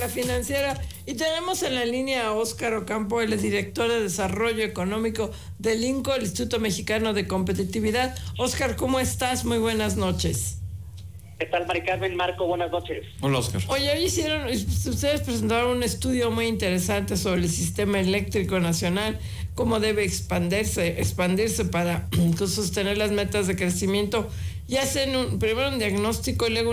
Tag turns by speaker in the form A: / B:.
A: La financiera, y tenemos en la línea a Óscar Ocampo, el director de Desarrollo Económico del INCO, el Instituto Mexicano de Competitividad. Óscar, ¿cómo estás? Muy buenas noches.
B: ¿Qué tal, Mari Carmen? Marco, buenas noches.
C: Hola, Óscar.
A: Oye, hoy ustedes presentaron un estudio muy interesante sobre el sistema eléctrico nacional, cómo debe expandirse para sostener las metas de crecimiento, y hacen primero un diagnóstico y luego